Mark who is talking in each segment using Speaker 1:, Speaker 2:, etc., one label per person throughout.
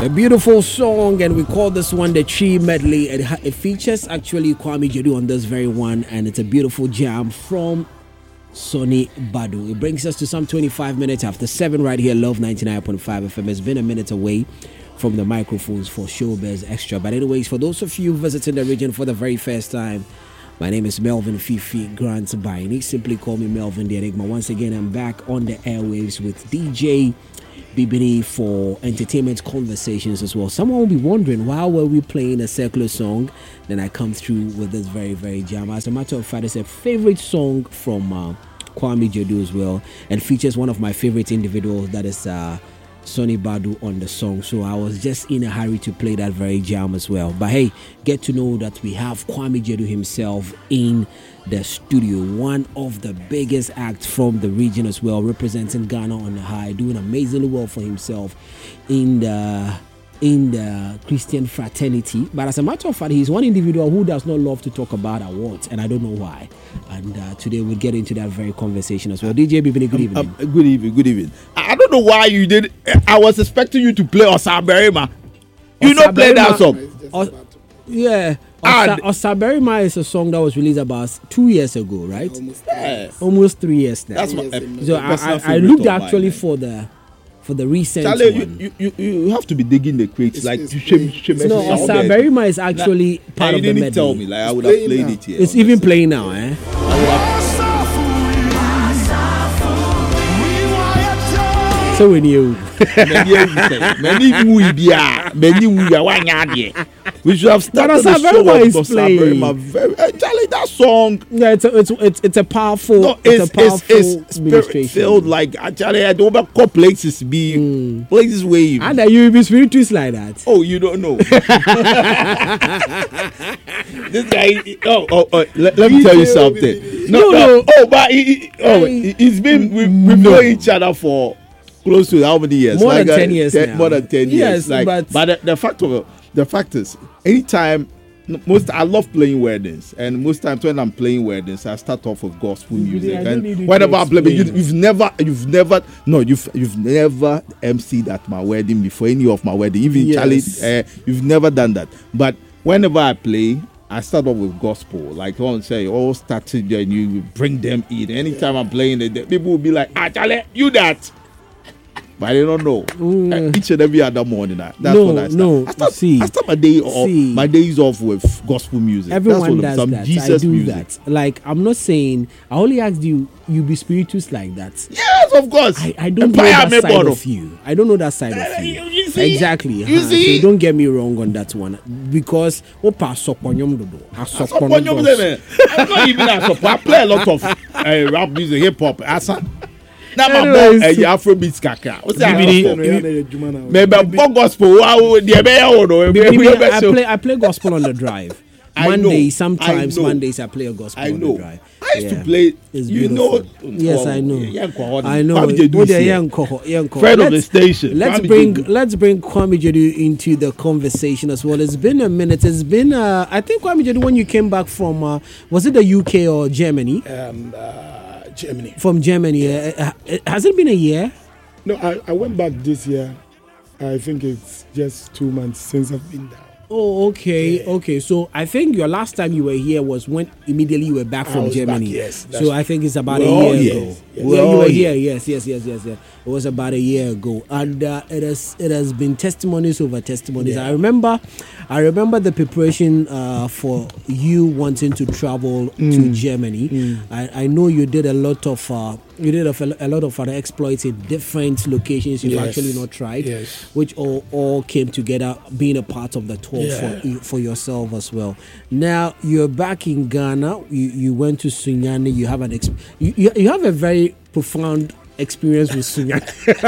Speaker 1: A beautiful song, and we call this one the Chi Medley. It features actually Kwame Jedu on this very one, and it's a beautiful jam from Sonny Badu. It brings us to some 25 minutes after 7 right here, Love 99.5 FM. It's been a minute away from the microphones for Showbiz Extra. But anyways, for those of you visiting the region for the very first time, my name is Melvin Fifi Grant Baini. Simply call me Melvin the Enigma. Once again, I'm back on the airwaves with DJ Bibini for entertainment conversations as well. Someone will be wondering, why were we playing a circular song? Then I come through with this very, very jam. As a matter of fact, it's a favorite song from Kwame Jedu as well, and features one of my favorite individuals, that is Sonny Badu on the song. So I was just in a hurry to play that very jam as well. But hey, get to know that we have Kwame Jedu himself in the studio, one of the biggest acts from the region as well, representing Ghana on the high, doing amazingly well for himself in the Christian fraternity. But as a matter of fact, he's one individual who does not love to talk about awards, and I don't know why. And today we'll get into that very conversation as well. DJ Bibini, good evening.
Speaker 2: Good evening. I don't know why you did. I was expecting you to play Osaberima. You don't play that song.
Speaker 1: Yeah. Osaberima is a song that was released about 2 years ago, right? Almost 3 years now.
Speaker 2: That's what.
Speaker 1: So I looked actually for the recent one.
Speaker 2: You have to be digging the crates like
Speaker 1: no, Osaberima is actually part of the medley.
Speaker 2: You didn't tell me, like I would have played it here.
Speaker 1: It's even playing now, eh? So when you
Speaker 2: we should have started the show with Charlie, that song.
Speaker 1: Yeah, it's a powerful.
Speaker 2: No, it's spirit filled. Like Charlie, I don't call places places where you.
Speaker 1: And you will be spirituous like that.
Speaker 2: Oh, you don't know. This guy. Let me tell you something. No. Oh, but he's been we've known each other for close to how many years?
Speaker 1: More than 10 years now.
Speaker 2: More than 10 years.
Speaker 1: Yes,
Speaker 2: but the fact is, anytime, I love playing weddings, and most times when I'm playing weddings, I start off with gospel music. And whenever I play, you've never emceed at my wedding before, any of my wedding. Even yes. Charlie, you've never done that. But whenever I play, I start off with gospel. Like I want to say, all started there, and you bring them in. Anytime I'm playing it, people will be like, Charlie, you that. But I don't know. Each and every other morning, that's what I start. I start my day off. My days off with gospel music.
Speaker 1: Everyone does
Speaker 2: some
Speaker 1: that.
Speaker 2: Jesus
Speaker 1: I do
Speaker 2: music.
Speaker 1: that. Like I'm not saying. I only asked you be spirituous like that.
Speaker 2: Yes, of course.
Speaker 1: I don't know that side of you. I don't know that side of you.
Speaker 2: You see?
Speaker 1: Exactly.
Speaker 2: You see?
Speaker 1: So don't get me wrong on that one, because
Speaker 2: I'm not even a support. I play a lot of rap music, hip hop. Now my boy, Afrobeats kaka. What's that? Maybe gospel.
Speaker 1: I play gospel on the drive. Mondays I play a gospel on the drive.
Speaker 2: I used to play.
Speaker 1: It's
Speaker 2: you
Speaker 1: beautiful.
Speaker 2: know.
Speaker 1: Yes, I know. I know.
Speaker 2: Friend of the station.
Speaker 1: Let's bring Kwame Jedu into the conversation as well. It's been a minute. It's been I think Kwame Jedu, when you came back from was it the UK or Germany?
Speaker 3: Germany.
Speaker 1: From Germany. Has it been a year?
Speaker 3: No, I went back this year. I think it's just 2 months since I've been down.
Speaker 1: Oh, okay, yeah. Okay. So I think your last time you were here was when immediately you were back from Germany.
Speaker 3: Back, yes.
Speaker 1: So I think it's about a year ago.
Speaker 3: Yes.
Speaker 1: Yeah, you were here. Yes. It was about a year ago, and it has been testimonies over testimonies. Yeah. I remember the preparation for you wanting to travel to Germany. I know you did a lot of other exploits in different locations you've actually not tried, which all came together, being a part of the tour for yourself as well. Now you're back in Ghana. You went to Sunyani. You have you have a very profound experience with Sunyani.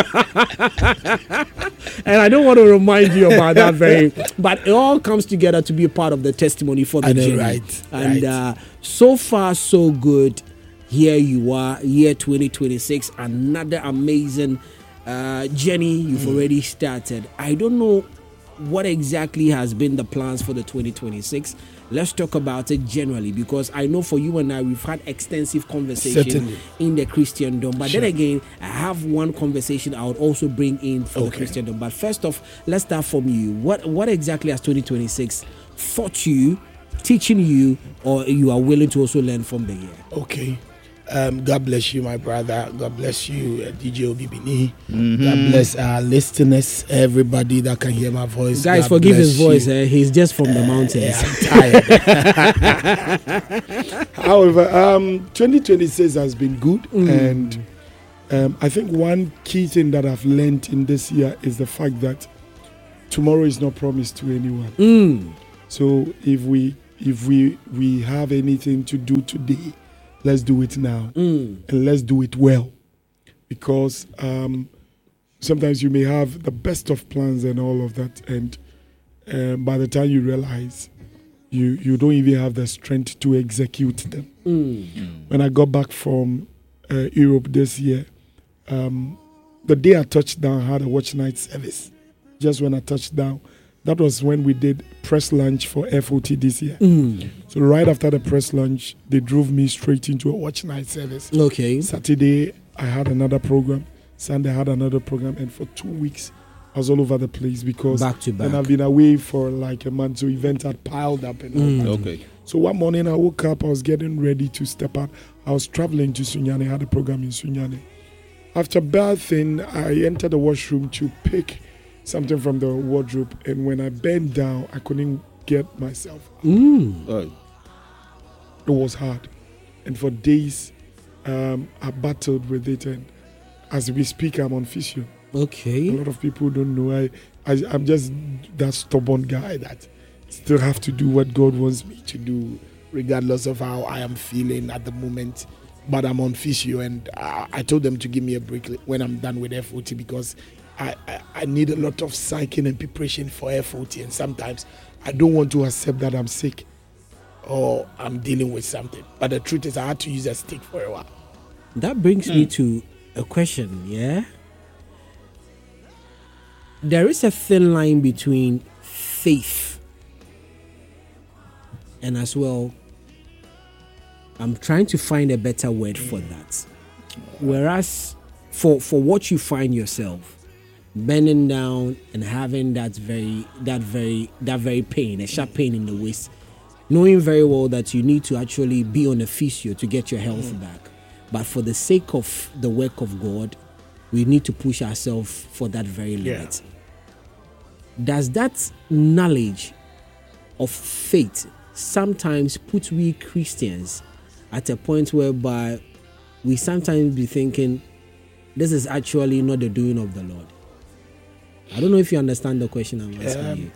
Speaker 1: And I don't want to remind you about that but it all comes together to be a part of the testimony for the journey.
Speaker 3: Right.
Speaker 1: And so far so good. Here you are, year 2026, another amazing journey you've already started. I don't know what exactly has been the plans for the 2026? Let's talk about it generally, because I know for you and I, we've had extensive conversation
Speaker 3: Certainly.
Speaker 1: in the Christendom. But
Speaker 3: Sure.
Speaker 1: then again, I have one conversation I would also bring in for the Christendom. But first off, let's start from you. What exactly has 2026 taught you, teaching you, or you are willing to also learn from the year?
Speaker 3: Okay. God bless you, my brother. God bless you, DJ Obibini. God bless our listeners, everybody that can hear my voice.
Speaker 1: Guys,
Speaker 3: God
Speaker 1: forgive
Speaker 3: bless
Speaker 1: his voice.
Speaker 3: you.
Speaker 1: He's just from the mountains.
Speaker 3: I'm tired. However, 2026 has been good, and I think one key thing that I've learned in this year is the fact that tomorrow is not promised to anyone. So if we have anything to do today, let's do it now, and let's do it well, because sometimes you may have the best of plans and all of that, and by the time you realize you don't even have the strength to execute them. When I got back from Europe this year, the day I touched down, I had a watch night service. Just when I touched down, that was when we did press lunch for FOT this year. So right after the press lunch, they drove me straight into a watch night service.
Speaker 1: Okay.
Speaker 3: Saturday, I had another program. Sunday, I had another program. And for 2 weeks, I was all over the place because
Speaker 1: Back to back.
Speaker 3: then I've been away for like a month. So events had piled up. And all that.
Speaker 2: Okay.
Speaker 3: So one morning, I woke up. I was getting ready to step out. I was traveling to Sunyani. I had a program in Sunyani. After bathing, I entered the washroom to pick something from the wardrobe, and when I bent down, I couldn't get myself up.
Speaker 2: Right.
Speaker 3: It was hard, and for days I battled with it, and as we speak, I'm on physio.
Speaker 1: Okay.
Speaker 3: A lot of people don't know I'm just that stubborn guy that still have to do what God wants me to do, regardless of how I am feeling at the moment. But I'm on physio, and I told them to give me a break when I'm done with FOT, because I need a lot of psyching and preparation for FOT, and sometimes I don't want to accept that I'm sick or I'm dealing with something. But the truth is, I had to use a stick for a while.
Speaker 1: That brings me to a question, yeah? There is a thin line between faith and as well, I'm trying to find a better word for that. Whereas for what you find yourself, bending down and having that very pain, a sharp pain in the waist, knowing very well that you need to actually be on a physio to get your health back. But for the sake of the work of God, we need to push ourselves for that very limit. Does that knowledge of faith sometimes put we Christians at a point whereby we sometimes be thinking, this is actually not the doing of the Lord? I don't know if you understand the question I'm asking you.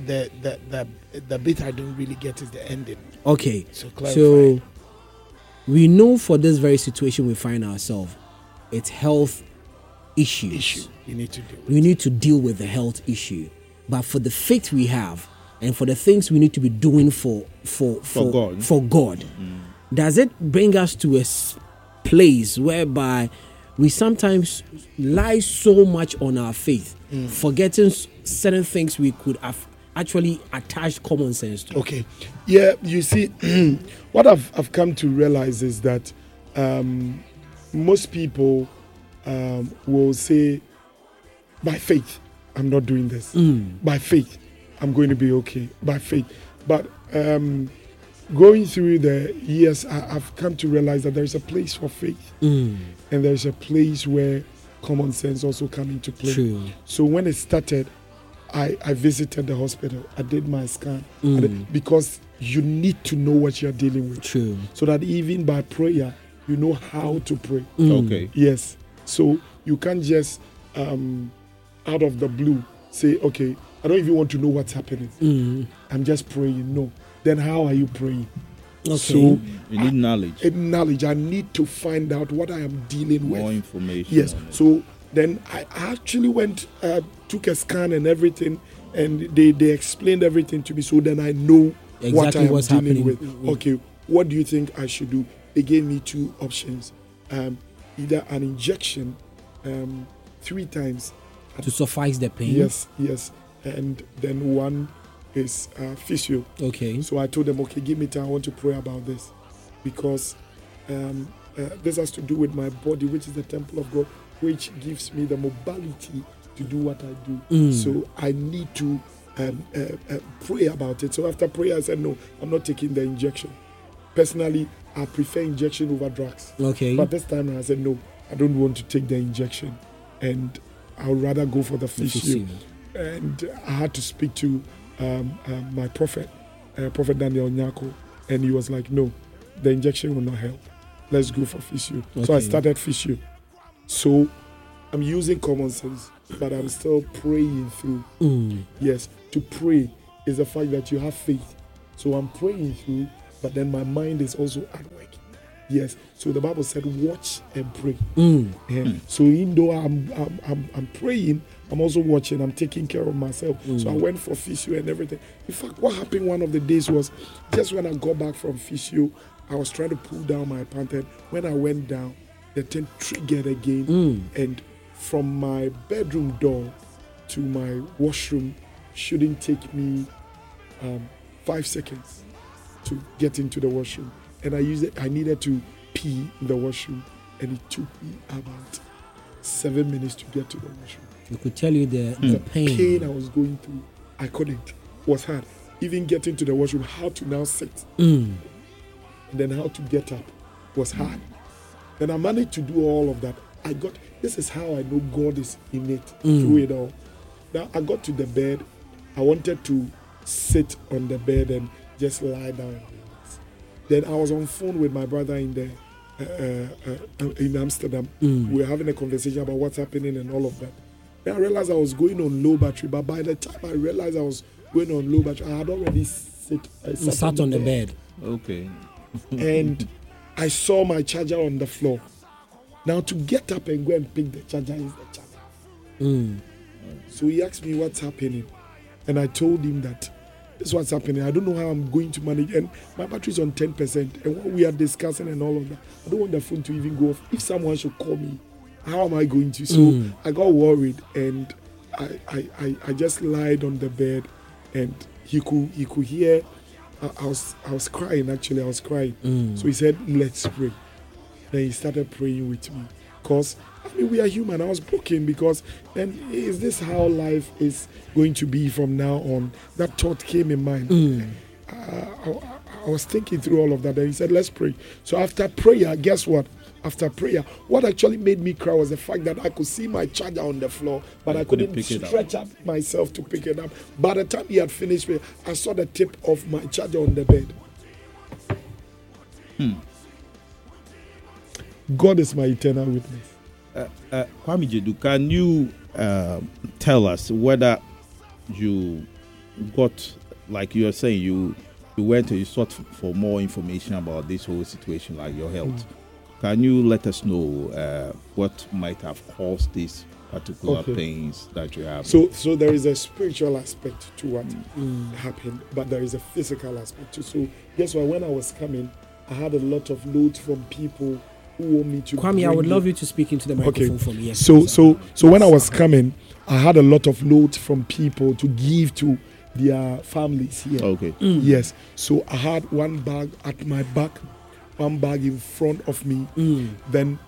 Speaker 3: The bit I don't really get is the ending.
Speaker 1: Okay,
Speaker 3: So clarify.
Speaker 1: so we know for this very situation we find ourselves, it's health issues.
Speaker 3: Issue you need to do.
Speaker 1: We need to deal with the health issue. But for the faith we have and for the things we need to be doing for God, does it bring us to a place whereby we sometimes lie so much on our faith, forgetting certain things we could have actually attached common sense to?
Speaker 3: Okay. Yeah, you see, what I've come to realize is that most people will say, by faith, I'm not doing this. By faith, I'm going to be okay. By faith. But going through the years, I've come to realize that there's a place for faith. And there's a place where common sense also come into play.
Speaker 1: True.
Speaker 3: So when it started, I visited the hospital. I did my scan. Because you need to know what you're dealing with.
Speaker 1: True.
Speaker 3: So that even by prayer, you know how to pray.
Speaker 2: Okay.
Speaker 3: Yes. So you can't just out of the blue say, okay, I don't even want to know what's happening. I'm just praying. No. Then how are you praying?
Speaker 1: Okay.
Speaker 3: So
Speaker 2: You need knowledge.
Speaker 3: knowledge. I need to find out what I am dealing with.
Speaker 2: More information.
Speaker 3: Yes.
Speaker 2: on it.
Speaker 3: So then I actually went, took a scan and everything, and they explained everything to me. So then I know what
Speaker 1: Exactly
Speaker 3: I am
Speaker 1: what's
Speaker 3: dealing
Speaker 1: happening.
Speaker 3: with. Okay, what do you think I should do? They gave me two options: either an injection 3 times.
Speaker 1: To suffice the pain.
Speaker 3: Yes, and then one is physio.
Speaker 1: Okay.
Speaker 3: So I told them, okay, give me time. I want to pray about this because this has to do with my body, which is the temple of God, which gives me the mobility to do what I do. So I need to pray about it. So after prayer, I said, no, I'm not taking the injection. Personally, I prefer injection over drugs.
Speaker 1: Okay.
Speaker 3: But this time I said, no, I don't want to take the injection. And I would rather go for the physio. And I had to speak to my prophet, Prophet Daniel Nyako. And he was like, no, the injection will not help. Let's go for physio. Okay. So I started physio. So I'm using common sense, but I'm still praying through. Yes, to pray is the fact that you have faith. So I'm praying through, but then my mind is also at work. Yes, so the Bible said, watch and pray. So even though I'm praying, I'm also watching. I'm taking care of myself. So I went for physio and everything. In fact, what happened one of the days was just when I got back from physio, I was trying to pull down my pant. When I went down, the thing triggered again, and from my bedroom door to my washroom shouldn't take me 5 seconds to get into the washroom. And I needed to pee in the washroom, and it took me about 7 minutes to get to the washroom.
Speaker 1: You could tell you the
Speaker 3: pain I was going through. I couldn't. It was hard. Even getting to the washroom, how to now sit, and then how to get up was hard. Then I managed to do all of that. This is how I know God is in it through it all. Now I got to the bed. I wanted to sit on the bed and just lie down. Then I was on phone with my brother in Amsterdam. We were having a conversation about what's happening and all of that. Then I realized I was going on low battery, but by the time I realized I was going on low battery, I had already sat
Speaker 1: on the bed.
Speaker 2: Okay.
Speaker 3: And I saw my charger on the floor. Now to get up and go and pick the charger is the charger. So he asked me what's happening. And I told him that this is what's happening. I don't know how I'm going to manage. And my battery is on 10%. And what we are discussing and all of that, I don't want the phone to even go off. If someone should call me, how am I going to? So I got worried, and I just lied on the bed, and he could hear. I was crying, actually. I was crying. So he said, let's pray. Then he started praying with me. Because, we are human. I was broken because then is this how life is going to be from now on? That thought came in mind. I was thinking through all of that. And he said, let's pray. So after prayer, guess what? After prayer, what actually made me cry was the fact that I could see my charger on the floor, but I couldn't stretch up myself to pick it up. By the time he had finished, I saw the tip of my charger on the bed. God is my eternal witness.
Speaker 2: Kwame Jedu, can you tell us whether you got, like you are saying, you went and you sought for more information about this whole situation, like your health? Can you let us know what might have caused these particular pains that you have?
Speaker 3: So there is a spiritual aspect to what happened, but there is a physical aspect too. So guess what? When I was coming, I had a lot of loads from people who want me to.
Speaker 1: Kwame, I would love you to speak into the microphone for me. Yes,
Speaker 3: so when I was coming, I had a lot of loads from people to give to their families here.
Speaker 2: Okay.
Speaker 3: Yes. So I had one bag at my back, one bag in front of me. Then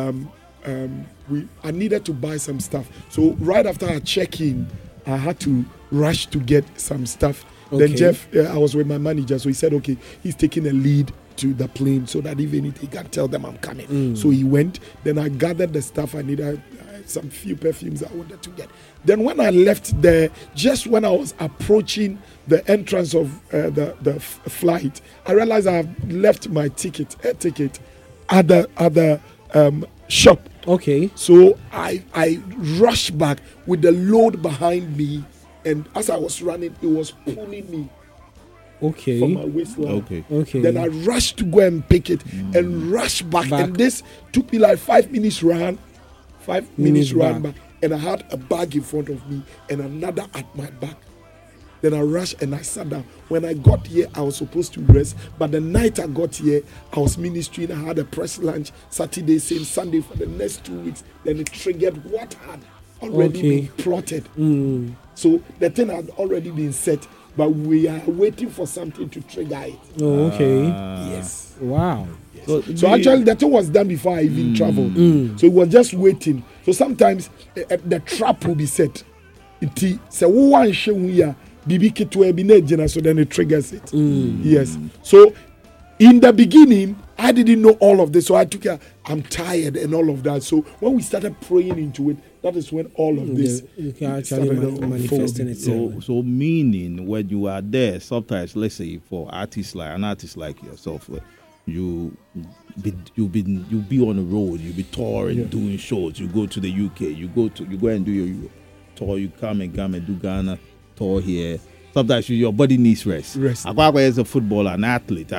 Speaker 3: I needed to buy some stuff. So right after I check in, I had to rush to get some stuff. Okay. Then Jeff, I was with my manager, so he said, okay, he's taking a lead to the plane so that if anything, he can tell them I'm coming. So he went. Then I gathered the stuff I needed, some few perfumes I wanted to get. Then when I left there, just when I was approaching the entrance of the flight, I realized I have left my air ticket at the shop.
Speaker 1: Okay.
Speaker 3: So I rushed back with the load behind me, and as I was running, it was pulling me.
Speaker 1: Okay.
Speaker 3: From my waistline.
Speaker 2: Okay.
Speaker 3: Then I rushed to go and pick it and rush back. And this took me like 5 minutes run. 5 minutes run back. And I had a bag in front of me and another at my back. Then I rushed and I sat down. When I got here, I was supposed to rest. But the night I got here, I was ministering. I had a press lunch Saturday, same Sunday for the next 2 weeks. Then it triggered what happened. already been plotted. So the thing had already been set, but we are waiting for something to trigger it.
Speaker 1: Oh, okay.
Speaker 3: Yes.
Speaker 1: Wow.
Speaker 3: So actually, the thing was done before I even traveled. So it was just waiting. So sometimes the trap will be set. So one show here, so then it triggers it. Yes. So in the beginning, I didn't know all of this, so I took I'm tired and all of that. So when we started praying into it, that is when all of this
Speaker 1: started manifesting itself.
Speaker 2: So meaning when you are there, sometimes let's say for an artist like yourself, you be on the road, you be touring, doing shows. You go to the UK, you go and do your tour. You come and do Ghana tour here. Sometimes your body needs rest. Akwakwa is a footballer, an athlete.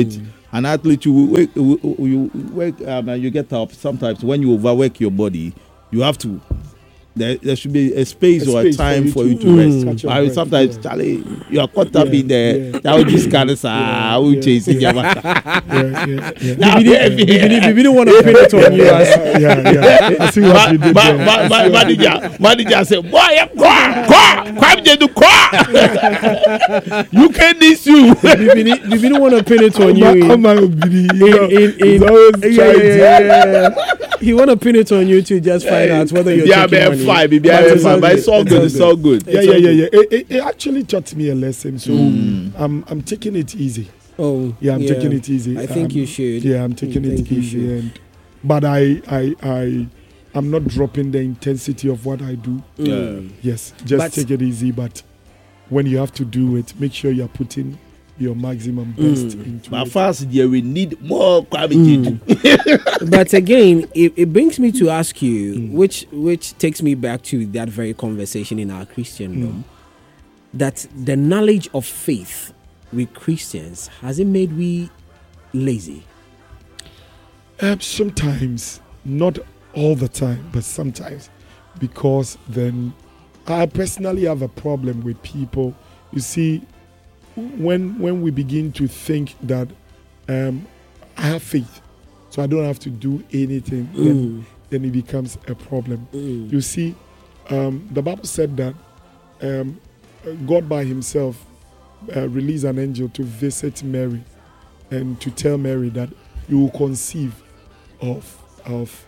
Speaker 2: You wake and you get up. Sometimes when you overwork your body, you have to. There should be a space or a time for you to rest. Sometimes, Charlie, you are caught up in there. That would just kind of chasing your matter.
Speaker 1: We don't want to pin it on you.
Speaker 3: I see what you did there.
Speaker 2: Manager said, "Boy, you can't miss you."
Speaker 1: We don't want to pin it on you. He want to pin it on you to just find out whether you're taking money.
Speaker 2: But it's all good. It's all good.
Speaker 3: Yeah. It actually taught me a lesson. So I'm taking it easy.
Speaker 1: Oh,
Speaker 3: I'm taking it easy.
Speaker 1: I think you should.
Speaker 3: Yeah, I'm taking it easy. But I'm not dropping the intensity of what I do. Yes, just take it easy. But when you have to do it, make sure you're putting your maximum best into
Speaker 2: but
Speaker 3: it.
Speaker 2: First, we need more quality.
Speaker 1: But again, it brings me to ask you, which takes me back to that very conversation in our Christendom, that the knowledge of faith with Christians, has it made we lazy?
Speaker 3: Sometimes, not all the time, but sometimes, because then I personally have a problem with people. You see, when we begin to think that I have faith, so I don't have to do anything, then it becomes a problem. You see, the Bible said that God by himself released an angel to visit Mary and to tell Mary that you will conceive of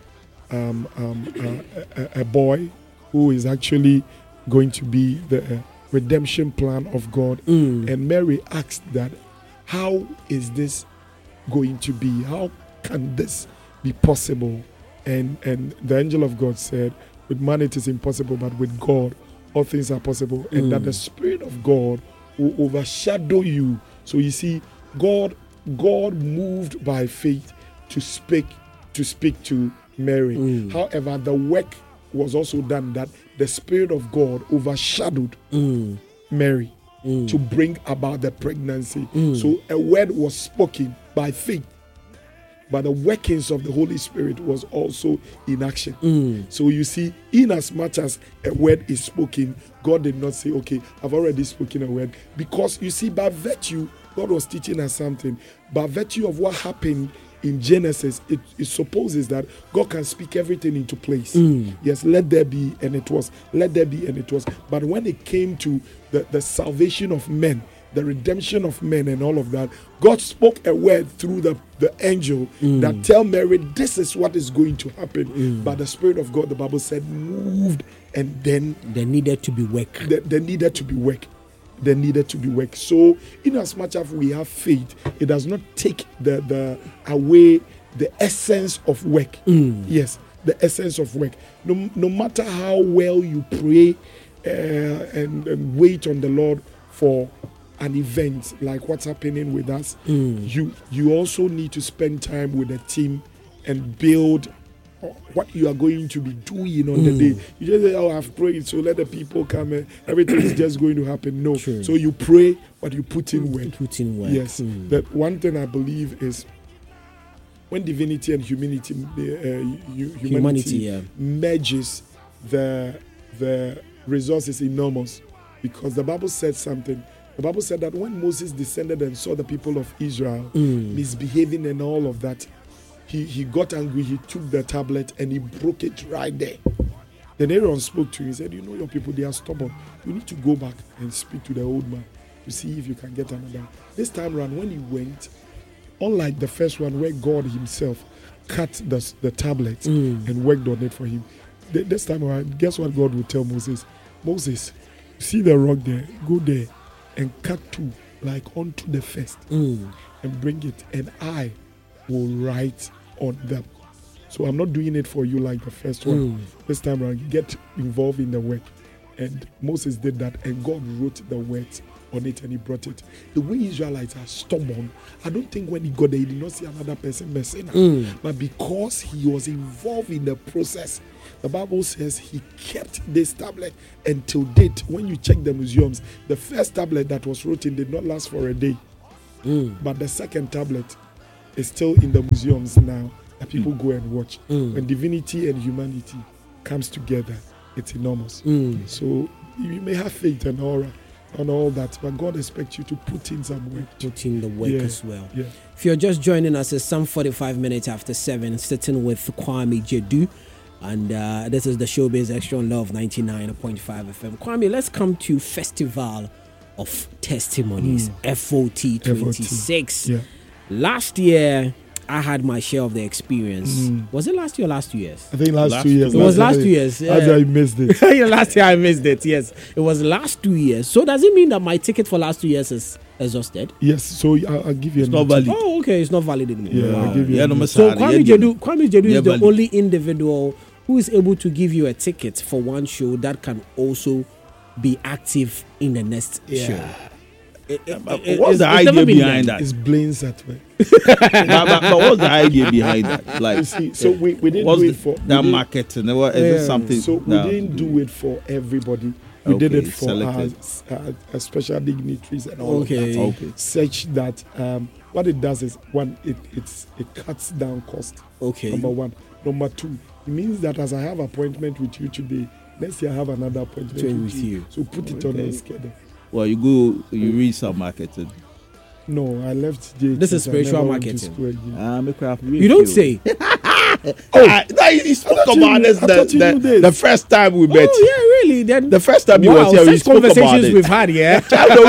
Speaker 3: a boy who is actually going to be the redemption plan of God. And Mary asked that, how is this going to be? How can this be possible? And the angel of God said, with man it is impossible, but with God all things are possible. And that the Spirit of God will overshadow you. So you see, God moved by faith to speak to Mary. However, the work was also done that the Spirit of God overshadowed Mary to bring about the pregnancy. So a word was spoken by faith, but the workings of the Holy Spirit was also in action. So you see, in as much as a word is spoken, God did not say, okay, I've already spoken a word. Because you see, by virtue, God was teaching us something. By virtue of what happened in Genesis, it supposes that God can speak everything into place. Yes, let there be, and it was. Let there be, and it was. But when it came to the salvation of men, the redemption of men and all of that, God spoke a word through the angel that tell Mary, this is what is going to happen. But the Spirit of God, the Bible said, moved, and then
Speaker 1: there needed to be work.
Speaker 3: There needed to be work. There needed to be work. So, in as much as we have faith, it does not take the away the essence of work. Yes, the essence of work. No matter how well you pray and wait on the Lord for an event like what's happening with us, you also need to spend time with the team and build what you are going to be doing on the day. You just say, oh, I've prayed, so let the people come and everything is just going to happen. No.
Speaker 1: True.
Speaker 3: So you pray, but you put in work. Yes. That one thing I believe is when divinity and humanity merges, the resource is enormous. Because the Bible said something. The Bible said that when Moses descended and saw the people of Israel misbehaving and all of that, he got angry, he took the tablet and he broke it right there. Then Aaron spoke to him. He said, you know your people, they are stubborn. You need to go back and speak to the old man to see if you can get another. This time around, when he went, unlike the first one where God himself cut the tablet and worked on it for him, this time around, guess what God will tell Moses? Moses, see the rock there, go there and cut two, like onto the first, and bring it, and I will write on them. So I'm not doing it for you like the first one. This time around, get involved in the work. And Moses did that, and God wrote the words on it, and he brought it. The way Israelites are stubborn, I don't think when he got there, he did not see another person messing up. But because he was involved in the process, the Bible says he kept this tablet until date. When you check the museums, the first tablet that was written did not last for a day. But the second tablet is still in the museums now that people go and watch. When divinity and humanity comes together, it's enormous. So you may have faith and aura and all that, but God expects you to put in some work.
Speaker 1: Put in the work as well.
Speaker 3: Yeah.
Speaker 1: If you're just joining us, it's some 45 minutes after 7, sitting with Kwame Jedu. And this is the Showbiz Extra on Love 99.5 FM. Kwame, let's come to Festival of Testimonies, FOT 26.
Speaker 3: Yeah.
Speaker 1: Last year, I had my share of the experience. Was it last year or last 2 years?
Speaker 3: I think last 2 years.
Speaker 1: It was last 2 years. Yeah.
Speaker 3: That's why I missed it.
Speaker 1: Yeah, last year I missed it, yes. It was last 2 years. So does it mean that my ticket for last 2 years is exhausted?
Speaker 3: Yes, so I'll give you
Speaker 2: It's not valid.
Speaker 1: Oh, okay, it's not valid anymore.
Speaker 3: Yeah,
Speaker 1: Wow.
Speaker 3: I'll give you
Speaker 2: Yeah,
Speaker 3: a
Speaker 2: no,
Speaker 3: minute.
Speaker 1: So Kwame Jedu is the
Speaker 2: valid.
Speaker 1: only individual who is able to give you a ticket for one show that can also be active in the next show.
Speaker 2: What's the idea behind that?
Speaker 3: It's Blaine Satwe.
Speaker 2: but what's the idea behind that? Like,
Speaker 3: You see, so we didn't
Speaker 2: what's
Speaker 3: do it for
Speaker 2: that
Speaker 3: we didn't-
Speaker 2: marketing? Is it something?
Speaker 3: So we
Speaker 2: no.
Speaker 3: didn't do it for everybody. We did
Speaker 2: Okay,
Speaker 3: it for
Speaker 2: selected.
Speaker 3: special dignitaries and all
Speaker 1: Okay.
Speaker 3: of that.
Speaker 2: Okay.
Speaker 3: Such that what it does is, one, it cuts down cost.
Speaker 1: Okay.
Speaker 3: Number one. Number two, it means that as I have appointment with you today, next year I have another appointment with you. So put it on the schedule.
Speaker 2: Well, you read some marketing.
Speaker 3: No, I left JHS.
Speaker 1: This is
Speaker 3: I
Speaker 1: spiritual
Speaker 3: never went to
Speaker 1: marketing.
Speaker 3: school again.
Speaker 1: You don't say.
Speaker 2: He spoke
Speaker 3: I thought you
Speaker 2: about
Speaker 3: knew-
Speaker 2: this
Speaker 3: I thought you knew this.
Speaker 2: the first time we met.
Speaker 1: Oh, yeah, really? Then
Speaker 2: The first time you
Speaker 1: wow,
Speaker 2: was here, we
Speaker 1: such
Speaker 2: spoke about
Speaker 1: conversations
Speaker 2: it.
Speaker 1: we've had, yeah.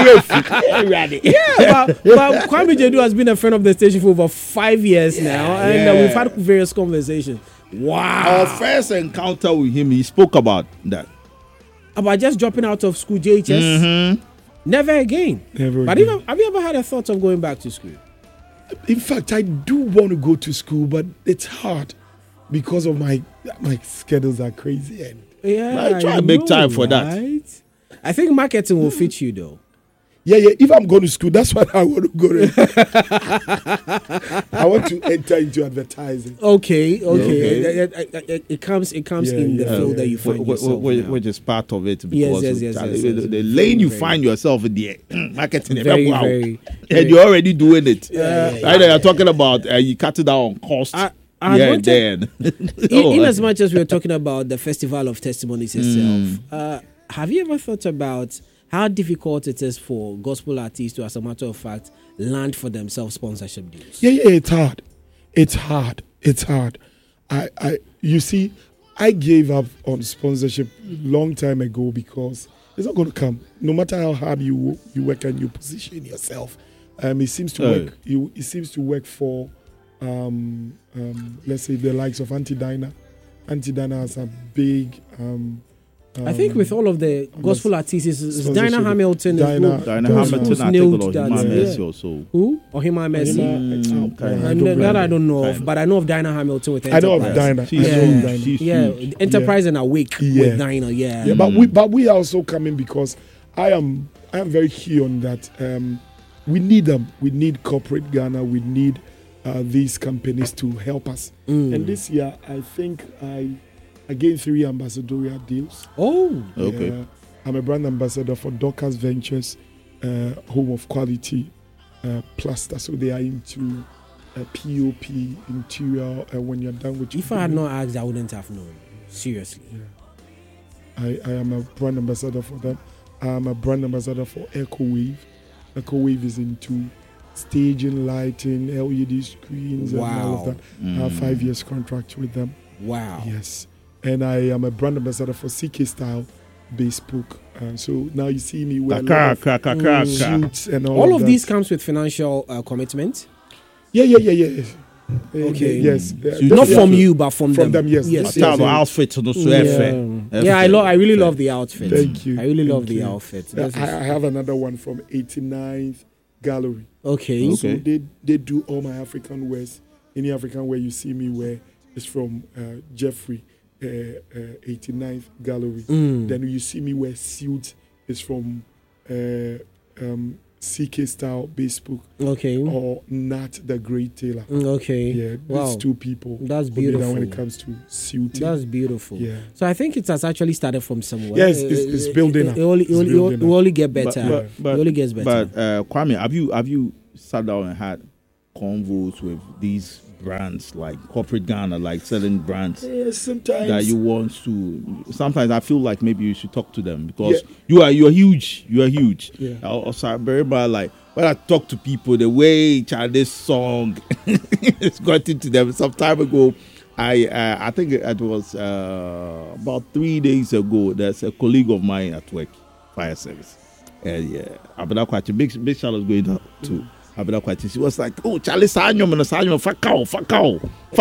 Speaker 1: Yeah, but Kwame Jedu has been a friend of the station for over 5 years now, and we've had various conversations. Wow.
Speaker 2: Our first encounter with him, he spoke about that.
Speaker 1: About just dropping out of school, JHS. Never again.
Speaker 3: Never
Speaker 1: But
Speaker 3: again.
Speaker 1: have you ever had a thought of going back to school?
Speaker 3: In fact, I do want to go to school, but it's hard because of my schedules are crazy. And
Speaker 1: Yeah,
Speaker 2: I try to make time for that.
Speaker 1: right? I think marketing will fit you though.
Speaker 3: yeah, if I'm going to school, that's what I want to go to. I want to enter into advertising.
Speaker 1: Okay.
Speaker 2: Okay.
Speaker 1: It comes
Speaker 3: Yeah,
Speaker 1: in the
Speaker 3: yeah,
Speaker 1: field
Speaker 3: yeah.
Speaker 1: that you find yourself now.
Speaker 2: Which is part of it.
Speaker 1: Yes,
Speaker 2: Because
Speaker 1: yes.
Speaker 2: the lane you
Speaker 1: Very,
Speaker 2: find yourself in the marketing,
Speaker 1: Very,
Speaker 2: wow.
Speaker 1: very,
Speaker 2: And you're already doing it.
Speaker 1: Yeah.
Speaker 2: Right? You're talking about you cut it down on cost.
Speaker 1: I
Speaker 2: Yeah,
Speaker 1: wanted-
Speaker 2: then.
Speaker 1: in as much as we're talking about the Festival of Testimonies itself, have you ever thought about how difficult it is for gospel artists to, as a matter of fact, land for themselves sponsorship deals?
Speaker 3: Yeah, it's hard. You see, I gave up on sponsorship long time ago because it's not going to come. No matter how hard you work and you position yourself, it seems to work. It seems to work for, let's say, the likes of Auntie Dinah. Auntie Dinah has a big.
Speaker 1: I think with all of the gospel artists, it's
Speaker 3: sponsorship.
Speaker 1: Dinah Hamilton.
Speaker 3: Dinah
Speaker 2: Hamilton, I think,
Speaker 1: nailed
Speaker 2: or
Speaker 1: that.
Speaker 2: Human
Speaker 1: Yeah.
Speaker 2: Mercy also.
Speaker 1: Who? Ohima Mercy. That I don't know of, but I know of Dinah Hamilton with
Speaker 3: I know of
Speaker 1: Enterprise.
Speaker 3: Dinah.
Speaker 2: She's
Speaker 3: I know of
Speaker 2: huge.
Speaker 3: Dinah.
Speaker 2: She's
Speaker 1: Yeah,
Speaker 2: huge.
Speaker 1: Enterprise and Awake
Speaker 3: Yeah.
Speaker 1: with Dinah. Yeah.
Speaker 3: Yeah, but we are also coming because I am very key on that. We need them. We need corporate Ghana. We need these companies to help us. And this year, I think I gained 3 ambassadorial deals.
Speaker 1: Oh.
Speaker 2: Okay.
Speaker 3: I'm a brand ambassador for Dorcas Ventures, Home of Quality Plaster. So they are into POP, interior. When you're done with
Speaker 1: If I had not asked, I wouldn't have known. Seriously.
Speaker 3: I am a brand ambassador for them. I'm a brand ambassador for EcoWave. EcoWave is into staging, lighting, LED screens, and all of
Speaker 1: Wow.
Speaker 3: that. I have 5 years contract with them.
Speaker 1: Wow.
Speaker 3: Yes. and I am a brand ambassador for CK Style Bespoke. So now you see me wear suits and
Speaker 1: all of these comes with financial commitment.
Speaker 3: Yeah.
Speaker 1: Okay.
Speaker 3: Yes.
Speaker 1: Not from you, but from them.
Speaker 3: Yes.
Speaker 2: Outfit no
Speaker 1: I really love the outfit.
Speaker 3: Thank you.
Speaker 1: I really love the outfit.
Speaker 3: I have another one from 89th Gallery.
Speaker 1: Okay.
Speaker 3: So they do all my African wears. Any African wear you see me wear is from Jeffrey, 89th Gallery. Then you see me wear suits is from CK Style Bespoke.
Speaker 1: Okay.
Speaker 3: Or Nat the Great Tailor.
Speaker 1: Okay.
Speaker 3: Yeah, these two people.
Speaker 1: That's beautiful.
Speaker 3: When it comes to suiting.
Speaker 1: That's beautiful.
Speaker 3: Yeah.
Speaker 1: So I think it has actually started from somewhere.
Speaker 3: Yes, it's building up.
Speaker 1: It only get better. It only gets better.
Speaker 2: But Kwame, have you sat down and had convos with these brands like Corporate Ghana, like selling brands
Speaker 3: sometimes
Speaker 2: that you want to? Sometimes I feel like maybe you should talk to them because you're huge.
Speaker 3: Yeah.
Speaker 2: Also, very bad. Like when I talk to people, the way this song is got into them some time ago. I think it was about 3 days ago. There's a colleague of mine at work, fire service, and Abena Kwachi, big shout out going out to Abena Kwachi. She was like, "Oh, Charlie Sanyo, fakao,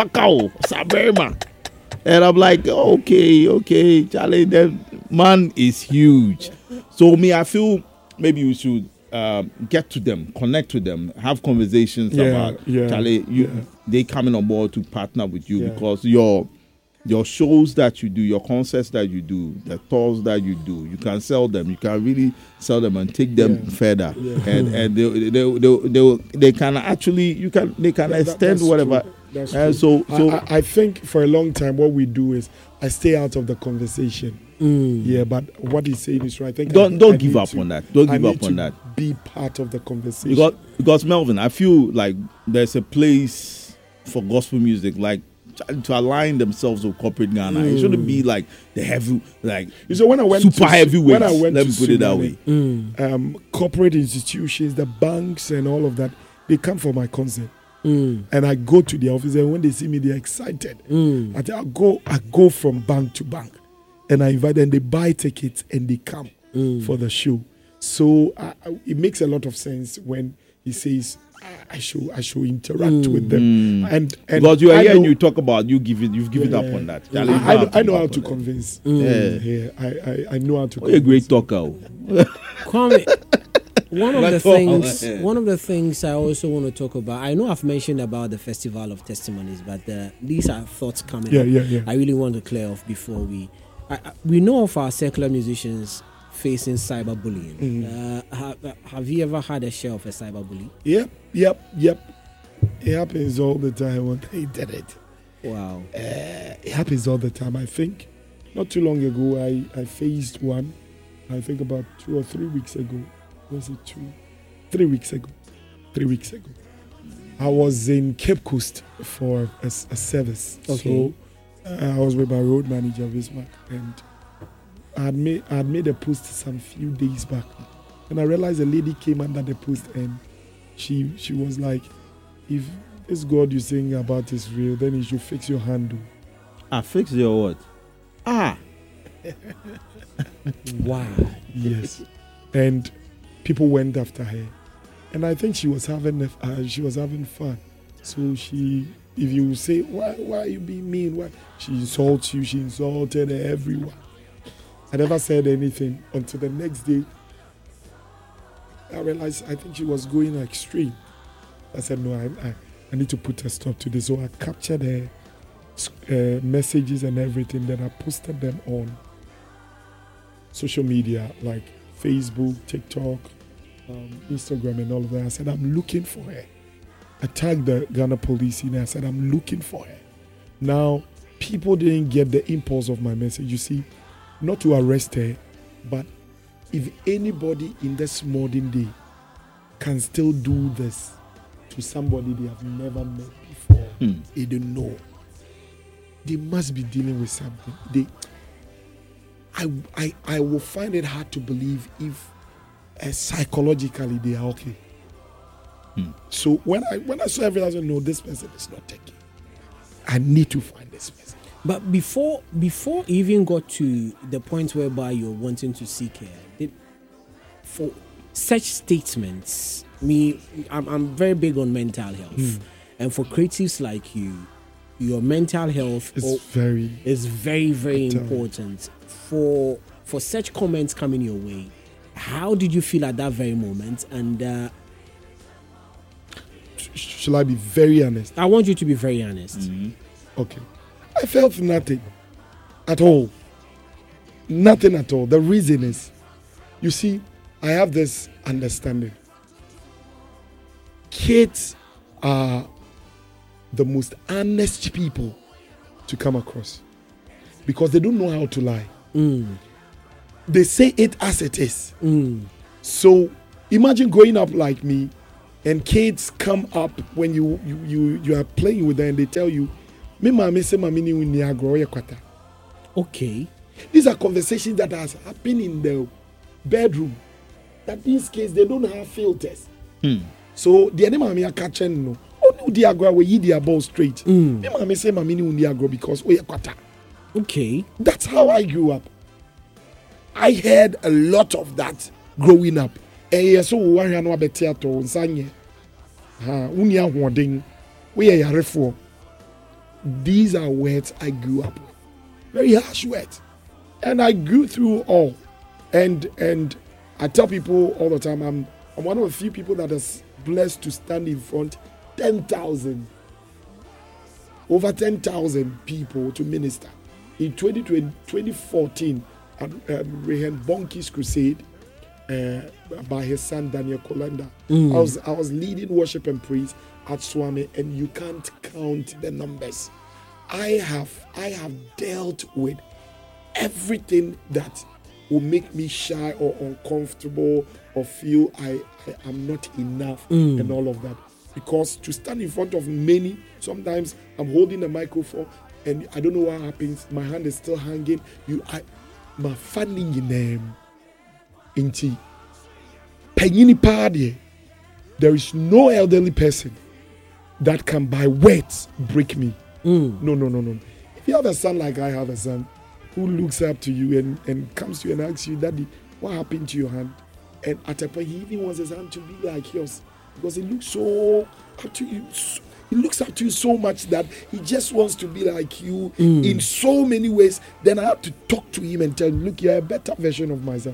Speaker 2: Saberma," and I'm like, "Okay, Charlie, that man is huge." So I feel maybe we should get to them, connect to them, have conversations about Charlie. They coming on board to partner with you because your shows that you do, your concerts that you do, the tours that you do, you can sell them. You can really sell them and take them further, and they can actually they can extend whatever.
Speaker 3: That's true. So I think for a long time what we do is I stay out of the conversation. Yeah, but what he's saying is right. I think
Speaker 2: don't give up on that. Don't give up on that.
Speaker 3: Be part of the conversation.
Speaker 2: Because Melvin, I feel like there's a place for gospel music, like to align themselves with Corporate Ghana. It shouldn't be like the heavy, like
Speaker 3: when I went
Speaker 2: super heavyweights.
Speaker 3: When I went
Speaker 2: let me put it that
Speaker 3: way. Corporate institutions, the banks, and all of that, they come for my concert. And I go to the office, and when they see me, they're excited. I go from bank to bank, and I invite them. They buy tickets and they come for the show. So it makes a lot of sense when he says I should interact with them. And
Speaker 2: because you are here and you talk about you've given up on that.
Speaker 3: I know how to convince. I know how to.
Speaker 2: You're a great talker.
Speaker 1: Kwame, one of the things I also want to talk about. I know I've mentioned about the Festival of Testimonies, but these are thoughts coming up.
Speaker 3: Yeah.
Speaker 1: I really want to clear off before we know of our secular musicians facing cyberbullying. Have you ever had a share of a cyberbully?
Speaker 3: Yep. It happens all the time on the internet.
Speaker 1: Wow.
Speaker 3: It happens all the time. I think not too long ago I faced one. I think about 2 or 3 weeks ago. Was it 3 weeks ago? 3 weeks ago. I was in Cape Coast for a service.
Speaker 1: Okay.
Speaker 3: So I was with my road manager, Bismarck, and I had made a post some few days back. And I realized a lady came under the post and she was like, if this God you're saying about is real, then you should fix your handle.
Speaker 2: Fix your what?
Speaker 1: Wow.
Speaker 3: Yes. And people went after her. And I think she was having fun. So if you say, why are you being mean? Why? She insults you. She insulted everyone. I never said anything until the next day. I realized I think she was going extreme. I said, no, I need to put a stop to this. So I captured her messages and everything. Then I posted them on social media like Facebook, TikTok, Instagram and all of that. I said, I'm looking for her. I tagged the Ghana police in. I said, I'm looking for her. Now, people didn't get the impulse of my message. You see, not to arrest her, but if anybody in this modern day can still do this to somebody they have never met before, they don't know, they must be dealing with something. I will find it hard to believe if psychologically they are okay. So when I saw everything, I said, no, this person is not taking. I need to find this person.
Speaker 1: But before you even got to the point whereby you're wanting to seek care, for such statements, I'm very big on mental health, and for creatives like you, your mental health is very, very important. For such comments coming your way, how did you feel at that very moment? And
Speaker 3: shall I be very honest?
Speaker 1: I want you to be very honest.
Speaker 3: Okay. I felt nothing at all. Nothing at all. The reason is, you see, I have this understanding. Kids are the most honest people to come across because they don't know how to lie. They say it as it is. So imagine growing up like me, and kids come up when you are playing with them and they tell you,
Speaker 1: okay.
Speaker 3: These are conversations that has happened in the bedroom. That these kids, they don't have filters. So the enemy are catching no. Oh, the agro we eat their ball straight. Me mama say mamini undi agro because we kwata.
Speaker 1: Okay.
Speaker 3: That's how I grew up. I heard a lot of that growing up. Eh so we wan no abetia to nsanye. Uni ahoden. We yarefo. These are words I grew up with. Very harsh words. And I grew through all. And I tell people all the time, I'm one of the few people that is blessed to stand in front 10,000, over 10,000 people to minister. In 2014, at Rehan Bonki's crusade, by his son Daniel Kolanda, I was leading worship and praise at Swami, and you can't count the numbers. I have dealt with everything that will make me shy or uncomfortable or feel I am not enough and all of that. Because to stand in front of many, sometimes I'm holding a microphone and I don't know what happens. My hand is still hanging. My funding in them. Inti. Penyini party. There is no elderly person that can by words break me. No. If you have a son like I have a son who looks up to you and comes to you and asks you, Daddy, what happened to your hand? And at a point, he even wants his hand to be like yours because he looks so up to you. He looks up to you so much that he just wants to be like you in so many ways. Then I have to talk to him and tell him, look, you're a better version of myself.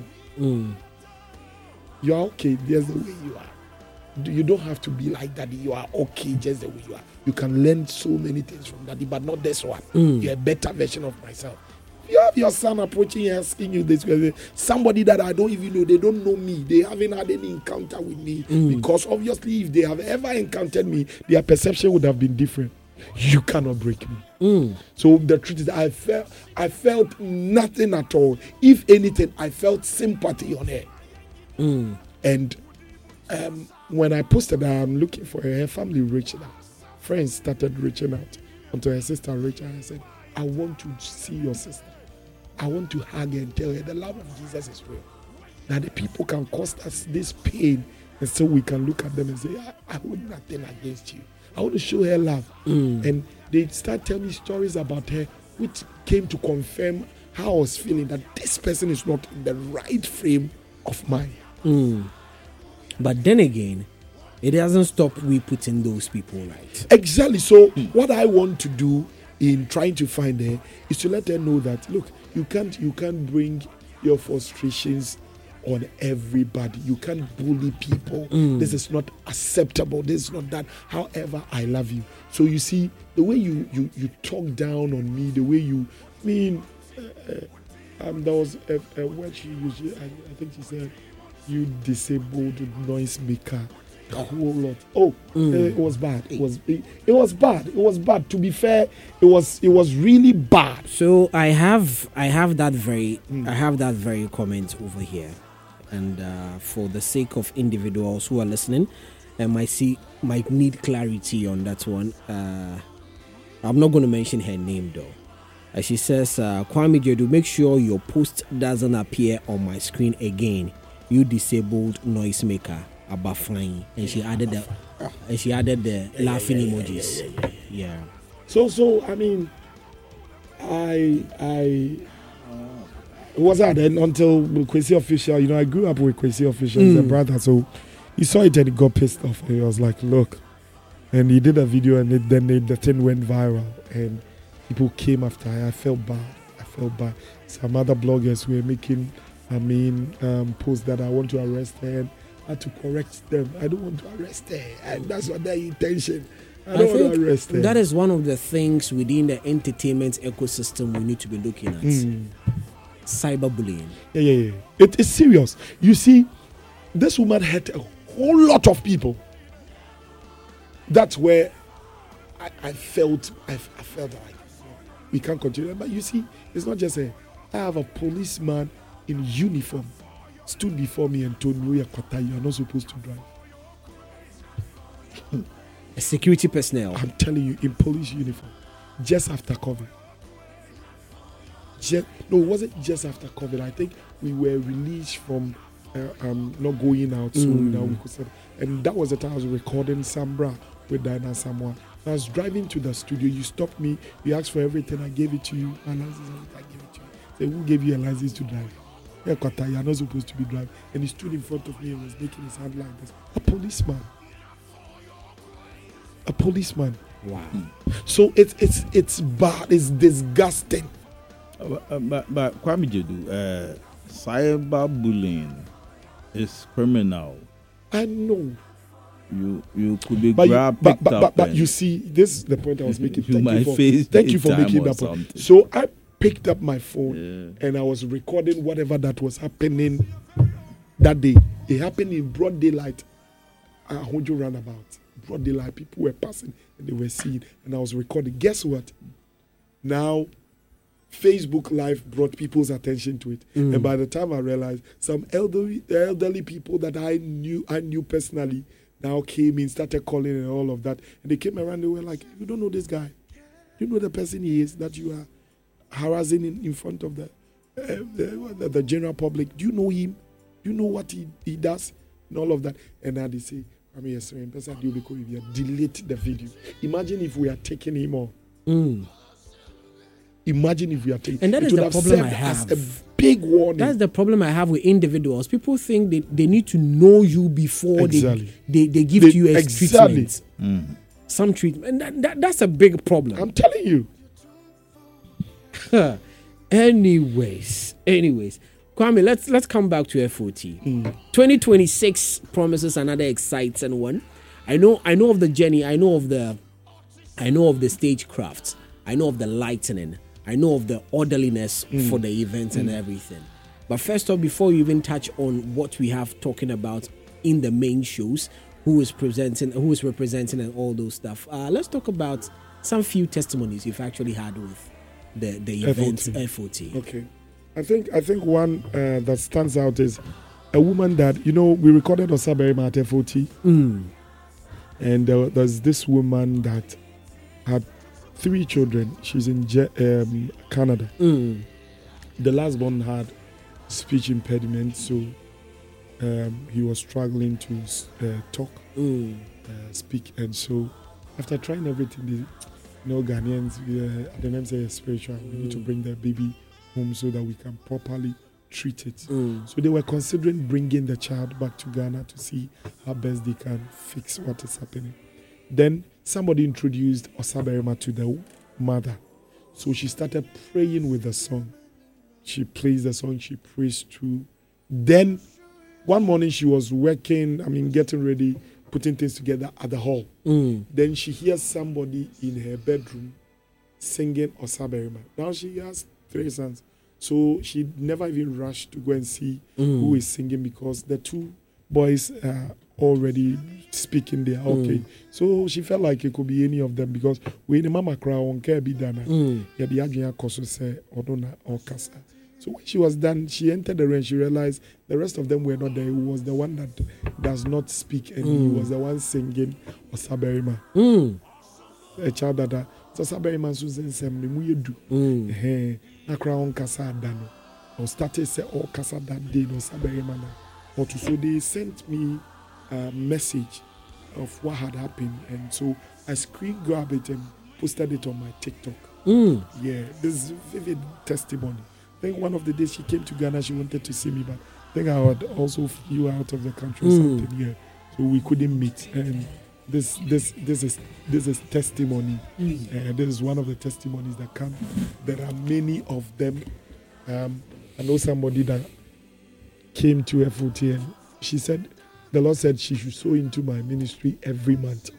Speaker 3: You are okay. There's the way you are. You don't have to be like Daddy. You are okay just the way you are. You can learn so many things from Daddy, but not this one. You're a better version of myself. You have your son approaching you, asking you this question. Somebody that I don't even know, they don't know me. They haven't had any encounter with me. Because obviously, if they have ever encountered me, their perception would have been different. You cannot break me. So the truth is, I felt nothing at all. If anything, I felt sympathy on her. And when I posted that I'm looking for her, her family reached out. Friends started reaching out until her sister reached out and said, I want to see your sister. I want to hug her and tell her the love of Jesus is real. That the people can cause us this pain, and so we can look at them and say, I hold nothing against you. I want to show her love. And they start telling me stories about her, which came to confirm how I was feeling, that this person is not in the right frame of mind.
Speaker 1: But then again, it doesn't stop we putting those people right.
Speaker 3: Exactly. So what I want to do in trying to find her is to let her know that, look, you can't bring your frustrations on everybody. You can't bully people. This is not acceptable. This is not that. However, I love you. So you see, the way you talk down on me, the way you there was a word she used. I think she said, you disabled noisemaker. A whole lot. It was bad. It was bad. It was bad. To be fair, it was really bad.
Speaker 1: So I have that very comment over here, and for the sake of individuals who are listening, and might need clarity on that one. I'm not going to mention her name though. She says, Kwame Jedu, make sure your post doesn't appear on my screen again. You disabled noisemaker. About flying, and she added the laughing emojis. Yeah.
Speaker 3: So I mean, it wasn't then until Kwesi Official, I grew up with Kwesi Official as a brother, so he saw it and he got pissed off. And he was like, look. And he did a video and then the thing went viral and people came after. I felt bad. Some other bloggers were making, posts that I want to arrest her and I had to correct them. I don't want to arrest her. And that's what their intention. I don't want to arrest her.
Speaker 1: That is one of the things within the entertainment ecosystem we need to be looking at. Cyberbullying.
Speaker 3: Yeah. It is serious. You see, this woman hurt a whole lot of people. That's where I felt like we can't continue. But you see, it's not just I have a policeman in uniform stood before me and told me, you are not supposed to drive.
Speaker 1: A security personnel.
Speaker 3: I'm telling you, in police uniform, just after COVID. It wasn't just after COVID. I think we were released from not going out, so now we could say. And that was the time I was recording Sambra with Diana Samoa. I was driving to the studio. You stopped me. You asked for everything. I gave it to you. My license, I gave it to you. Say, who gave you a license to drive? You're not supposed to be driving. And he stood in front of me and was making his hand like this. A policeman.
Speaker 1: Wow.
Speaker 3: So it's bad. It's disgusting.
Speaker 2: But Kwame Jedu, cyberbullying is criminal.
Speaker 3: I know.
Speaker 2: You could be grabbed,
Speaker 3: but you see, this is the point I was making. Thank you for making that point.
Speaker 2: Something.
Speaker 3: So I picked up my phone and I was recording whatever that was happening that day. It happened in broad daylight. Ahunju roundabout. Broad daylight. People were passing and they were seeing, and I was recording. Guess what? Now, Facebook Live brought people's attention to it, and by the time I realized, some elderly people that I knew personally now came in, started calling and all of that, and they came around. They were like, "You don't know this guy? You know the person he is that you are harassing in front of the general public. Do you know him? Do you know what he does and all of that?" And now they say, "I mean, yes, delete the video." Imagine if we are taking him on. Imagine if we are taking.
Speaker 1: And that is the problem I have.
Speaker 3: As a big warning.
Speaker 1: That's the problem I have with individuals. People think they need to know you before they give you a treatment. Some treatment. And that's a big problem.
Speaker 3: I'm telling you.
Speaker 1: Anyways. Kwame, let's come back to FOT. 2026 promises another exciting one. I know of the journey. I know of the stagecraft. I know of the lightning. I know of the orderliness for the events and everything. But first off, before you even touch on what we have talking about in the main shows, who is representing and all those stuff, let's talk about some few testimonies you've actually had with the event FOT.
Speaker 3: Okay. I think one that stands out is a woman that, we recorded Osaberima at FOT. And there's this woman that had 3 children. She's in Canada. The last one had speech impediment, so he was struggling to talk, speak. And so after trying everything, Ghanaians, the name says spiritual. We need to bring the baby home so that we can properly treat it. So they were considering bringing the child back to Ghana to see how best they can fix what is happening. Then somebody introduced Osaberima to the mother. So she started praying with the song. She plays the song, she prays too. Then one morning she was working, getting ready, putting things together at the hall. Then she hears somebody in her bedroom singing Osaberima. Now she has 3 sons. So she never even rushed to go and see who is singing, because the 2 boys are already speaking there. Okay. So she felt like it could be any of them, because when the mama cry on care be done, so when she was done, she entered the room. She realized the rest of them were not there. It was the one that does not speak, and he was the one singing Osaberima. A child that Osaberima Susan Semni do. Nakra on Casa Dano. Or started say all Casa that day no Osaberima. But so they sent me a message of what had happened, and so I screen grabbed it and posted it on my TikTok. Yeah, this is vivid testimony. I think one of the days she came to Ghana, she wanted to see me, but I think I had also flew out of the country or something. Yeah, so we couldn't meet. And this is testimony. This is one of the testimonies that come. There are many of them. I know somebody that came to FOT and she said, the Lord said she should sow into my ministry every month.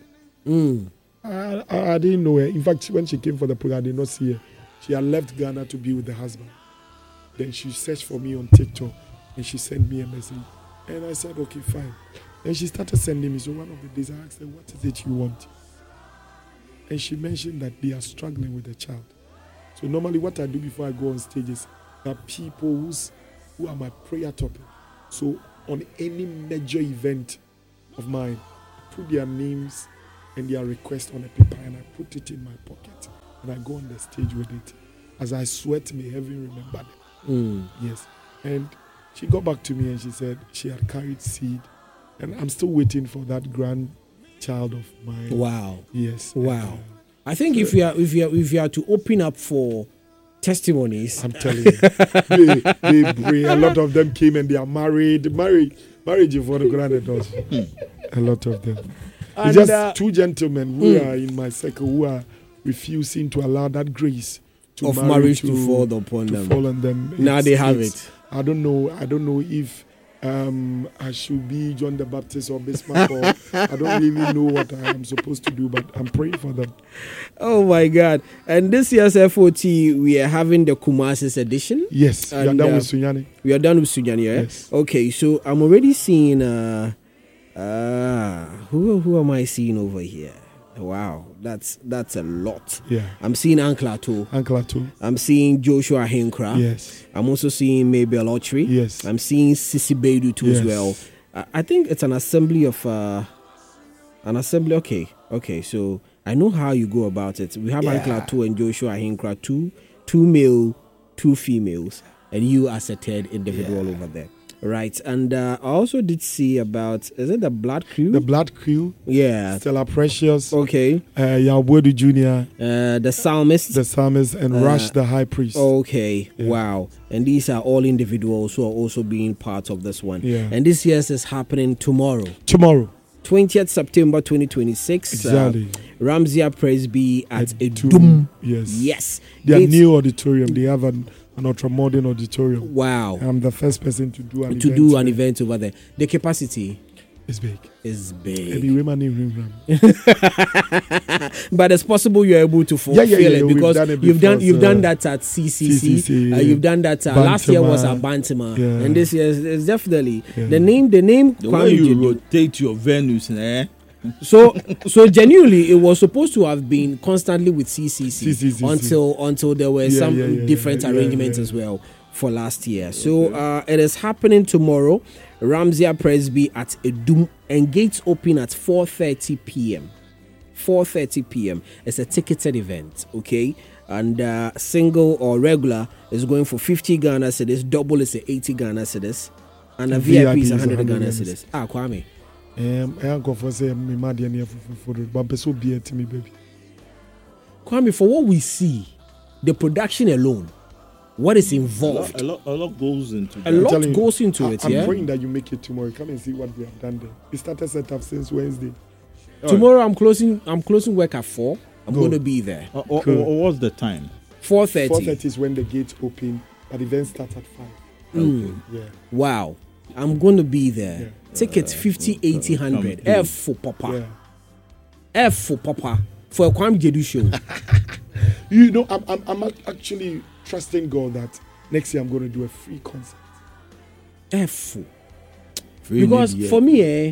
Speaker 3: I didn't know her. In fact, when she came for the program, I did not see her. She had left Ghana to be with the husband. Then she searched for me on TikTok and she sent me a message. And I said, okay, fine. Then she started sending me. So one of the days I asked her, what is it you want? And she mentioned that they are struggling with the child. So normally what I do before I go on stage is that people who are my prayer topic. So on any major event of mine, put their names and their request on a paper and I put it in my pocket and I go on the stage with it. As I sweat, may heaven remember them. Yes. And she got back to me and she said she had carried seed and I'm still waiting for that grandchild of mine.
Speaker 1: Wow.
Speaker 3: Yes.
Speaker 1: Wow. I think if you are to open up for testimonies,
Speaker 3: I'm telling you, they pray. A lot of them came and they are married. Marriage for the granddaughter. A lot of them.
Speaker 1: And,
Speaker 3: it's just two gentlemen who are in my circle who are refusing to allow that grace
Speaker 1: of marriage to fall upon them. Now they have it.
Speaker 3: I don't know if I should be John the Baptist or Bismarck or I don't really know what I am supposed to do, but I'm praying for them.
Speaker 1: Oh my God. And this year's FOT, we are having the Kumasis edition.
Speaker 3: Yes, we are done with Sunyani.
Speaker 1: We are done with Sunyani, yeah? Yes. Okay, so I'm already seeing who am I seeing over here? Wow, that's a lot.
Speaker 3: Yeah.
Speaker 1: I'm seeing Anklato. I'm seeing Joshua Henkra.
Speaker 3: Yes.
Speaker 1: I'm also seeing Mabel Autry.
Speaker 3: Yes.
Speaker 1: I'm seeing Sissy Beidou too as well. I think it's an assembly of Okay, so I know how you go about it. We have Anklato and Joshua Henkra, two male, two females, and you as a third individual over there. Right, and I also did see about, is it the Blood Crew?
Speaker 3: The Blood Crew.
Speaker 1: Yeah.
Speaker 3: Stella Precious.
Speaker 1: Okay.
Speaker 3: Yawuedu Jr.
Speaker 1: The Psalmist.
Speaker 3: And Rush the High Priest.
Speaker 1: Okay, yeah. Wow. And these are all individuals who are also being part of this one.
Speaker 3: Yeah.
Speaker 1: And this year's is happening tomorrow. 20th September 2026.
Speaker 3: Exactly.
Speaker 1: Ramsia Presby at Edum.
Speaker 3: Yes. Their new auditorium. They have an ultra-modern auditorium.
Speaker 1: Wow.
Speaker 3: I'm the first person to do
Speaker 1: an event over there. The capacity
Speaker 3: is big.
Speaker 1: But it's possible you're able to fulfill it because you've done that at CCC. You've done that last year was at Bantima. And this year is definitely the name
Speaker 2: the way you rotate your venues,
Speaker 1: So genuinely, it was supposed to have been constantly with CCC until there were some different arrangements as well for last year. So it is happening tomorrow. Ramsia Presby at Edum, and gates open at 4:30 p.m. 4:30 p.m. It's a ticketed event, okay? And single or regular is going for 50 Ghana cedis, double is 80 Ghana cedis, and a VIP is 100 Ghana cedis. Kwame. Kwame, for what we see, the production alone, what is involved?
Speaker 2: A lot goes into that.
Speaker 1: A lot goes into it.
Speaker 3: I'm praying that you make it tomorrow. Come and see what we have done there. We started set up since Wednesday.
Speaker 1: Tomorrow I'm closing work at 4. I'm going to be there.
Speaker 2: What's the time?
Speaker 1: 4:30.
Speaker 3: 4:30 is when the gates open, but the event starts at 5.
Speaker 2: Okay.
Speaker 3: Yeah.
Speaker 1: Wow. I'm going to be there. Yeah. Tickets 50, 80, 100. F for Papa.
Speaker 3: Yeah.
Speaker 1: F for Papa. For a Kwame Jedu show.
Speaker 3: You know, I'm actually trusting God that next year I'm going to do a free concert.
Speaker 1: F. Because for me,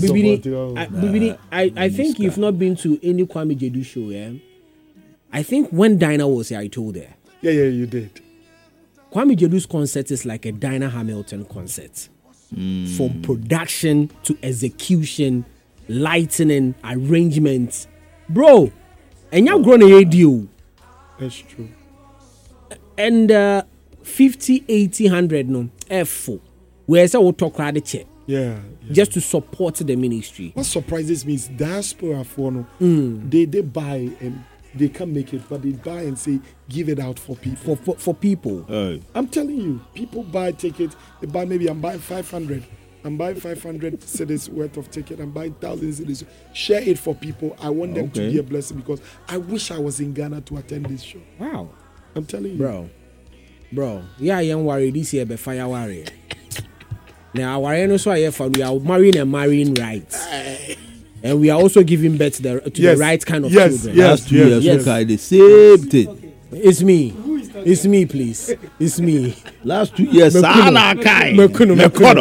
Speaker 1: I think you've not been to any Kwame Jedu show, I think when Dinah was here, I told her.
Speaker 3: Yeah, you did.
Speaker 1: Kwame Jedu's concert is like a Dinah Hamilton concert. From production to execution, lighting, arrangements. Bro, and you're grown a deal.
Speaker 3: That's true.
Speaker 1: And 50, 80, 100 no F4. Where's our talk the check?
Speaker 3: Yeah.
Speaker 1: Just to support the ministry.
Speaker 3: What surprises me is diaspora for no. They buy and they can't make it, but they buy and say, give it out for people.
Speaker 1: For people.
Speaker 3: I'm telling you, people buy tickets. They buy, maybe I'm buying 500. I'm buying 500 cities worth of ticket. I'm buying 1,000 cities. Share it for people. I want them to be a blessing because I wish I was in Ghana to attend this show.
Speaker 1: Wow.
Speaker 3: I'm telling you.
Speaker 1: Bro. Yeah, young worry this year, but fire worry. Now, our no so we are marrying right. And we are also giving birth to the right kind of children.
Speaker 2: Last 2 years, the same thing.
Speaker 1: It's me. It's me, please. It's me.
Speaker 2: Last 2 years,
Speaker 1: Mekono.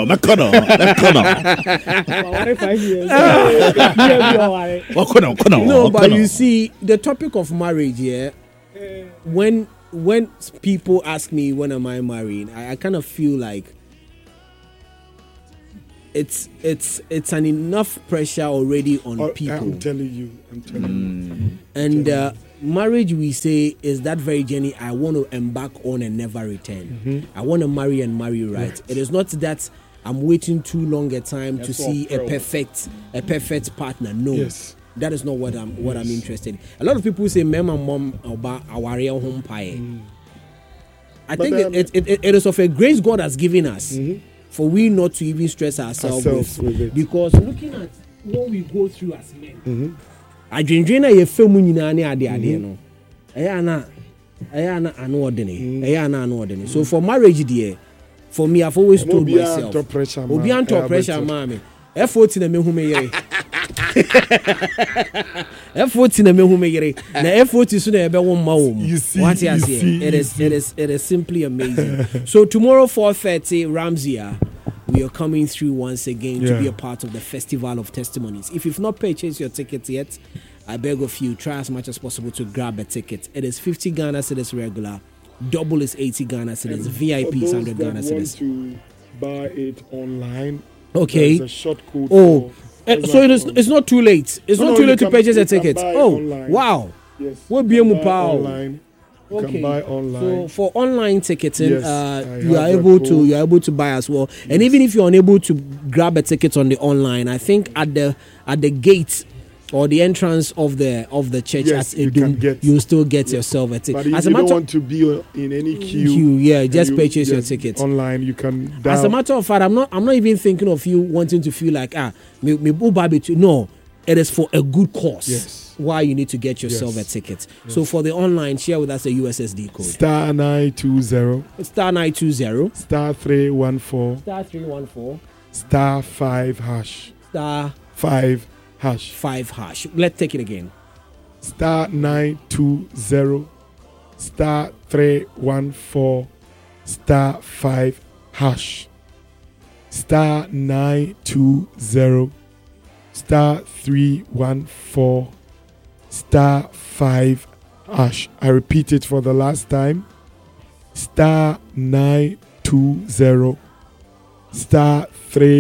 Speaker 1: No, but you see, the topic of marriage here, when people ask me when am I marrying, I kind of feel like it's an enough pressure already on people.
Speaker 3: I'm telling you.
Speaker 1: And marriage, we say, is that very journey I want to embark on and never return. I want to marry and marry right. Yes. It is not that I'm waiting too long a time to see a perfect partner. No. Yes. That is not what I'm interested in. A lot of people say mem and mom about our real home pie. I think it is of a grace God has given us for we not to even stress ourselves with it. Because looking at what we go through as men, adwendwena ye femu nyina ne ade no ana anodene. So for marriage there, for me I've always told myself obi under pressure mama effort na mehu me yere effort na mehu me yere na effort so na ebe won ma wo what you see it is simply amazing. So tomorrow 4:30 Ramsia, we are coming through once again to be a part of the Festival of Testimonies. If you've not purchased your ticket yet, I beg of you, try as much as possible to grab a ticket. It is 50 Ghana cedis regular, double is 80 Ghana cedis, VIP is 100 Ghana cedis.
Speaker 3: To buy it online,
Speaker 1: okay.
Speaker 3: There's a short code.
Speaker 1: So it's not too late. It's not too late to purchase a ticket.
Speaker 3: Online.
Speaker 1: Wow.
Speaker 3: Yes.
Speaker 1: We'll be
Speaker 3: online. You can buy online.
Speaker 1: So for online ticketing, you are able to buy as well. Yes. And even if you're unable to grab a ticket on the online, I think at the gate or the entrance of the church at Edum, you still get yourself a ticket.
Speaker 3: But if you don't want to be in any queue,
Speaker 1: just purchase your ticket
Speaker 3: online. You can dial.
Speaker 1: As a matter of fact, I'm not even thinking of you wanting to feel like me barbecue. No, it is for a good cause.
Speaker 3: Yes.
Speaker 1: Why you need to get yourself a ticket. Yes. So for the online, share with us a USSD code.
Speaker 3: Star 920.
Speaker 1: Star 920.
Speaker 3: Star 314.
Speaker 1: Star 314.
Speaker 3: Star 5 hash.
Speaker 1: Star
Speaker 3: 5 hash.
Speaker 1: 5 hash. Let's take it again.
Speaker 3: Star 920. Star 314. Star 5 hash. Star 920. Star 314. Star 5 hash. I repeat it for the last time. Star 920. Star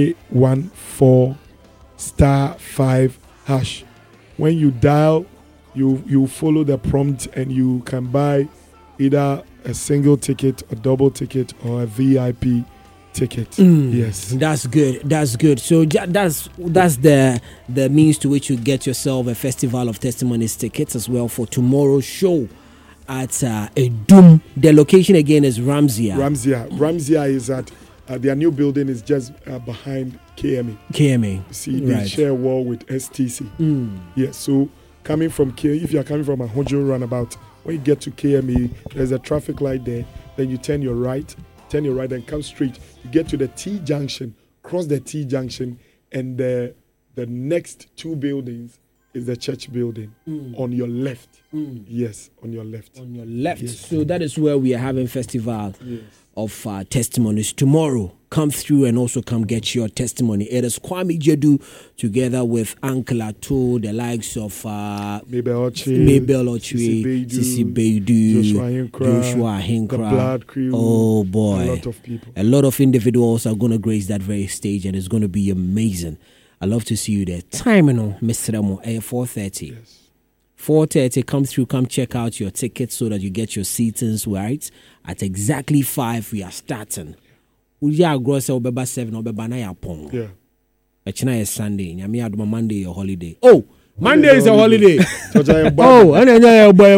Speaker 3: 314. Star 5 hash. When you dial, you follow the prompt and you can buy either a single ticket, a double ticket, or a VIP ticket. Yes,
Speaker 1: that's good. So that's the means to which you get yourself a Festival of Testimonies tickets as well for tomorrow's show at Edum. The location again is Ramsia.
Speaker 3: Ramsia is at their new building is just behind KMA. See, they share a wall with STC. Yes, so coming from if you are coming from a Honjo roundabout, when you get to KMA, there's a traffic light there. Then you turn your right and come straight. You get to the T junction, cross the T junction, and the next two buildings is the church building on your left. Yes, on your left.
Speaker 1: On your left.
Speaker 3: Yes.
Speaker 1: So that is where we are having Festival of Testimonies tomorrow. Come through and also come get your testimony. It is Kwame Jedu together with Uncle Ato, the likes of
Speaker 3: Mabel
Speaker 1: Ochwe, Sisi Beidu, Joshua Hinkra,
Speaker 3: the Blood Crew.
Speaker 1: Oh boy,
Speaker 3: a lot of people.
Speaker 1: A lot of individuals are going to grace that very stage, and it's going to be amazing. I love to see you there. Time, Mr. Remo, 4:30.
Speaker 3: Yes.
Speaker 1: 4:30, come through, come check out your tickets so that you get your seatings right. At exactly 5, we are starting. We are gross over 7 or Bebana Yapong.
Speaker 3: Yeah.
Speaker 1: Achina is Sunday, Yami Aduma Monday or holiday. Oh, Monday is a holiday.
Speaker 3: Oh,
Speaker 1: and then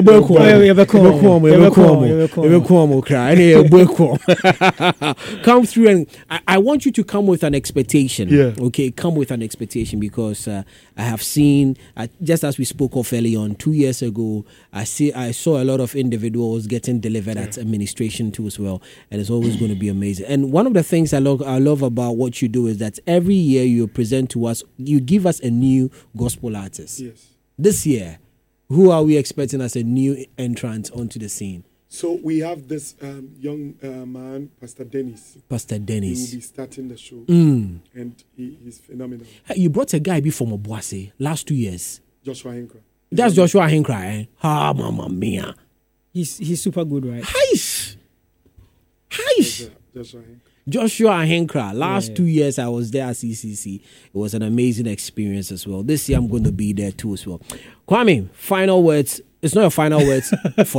Speaker 1: come through, and I want you to come with an expectation.
Speaker 3: Yeah.
Speaker 1: Okay, come with an expectation, because I have seen, just as we spoke of early on 2 years ago, I saw a lot of individuals getting delivered at administration too as well, and it's always going to be amazing. And one of the things I love about what you do is that every year you present to us, you give us a new gospel artist.
Speaker 3: Yes.
Speaker 1: This year, who are we expecting as a new entrant onto the scene?
Speaker 3: So we have this young man, Pastor Dennis.
Speaker 1: Pastor Dennis.
Speaker 3: He will be starting the show. And he's phenomenal.
Speaker 1: You brought a guy from Obuasi last 2 years.
Speaker 3: Joshua Hinkra.
Speaker 1: That's Joshua Hinkra, eh? Ah, mamma mia.
Speaker 4: He's super good, right?
Speaker 1: Heish.
Speaker 3: Joshua Hinkra.
Speaker 1: Joshua Hinkra. Last 2 years I was there at CCC. It was an amazing experience as well. This year I'm going to be there too as well. Kwame, final words. It's not your final words for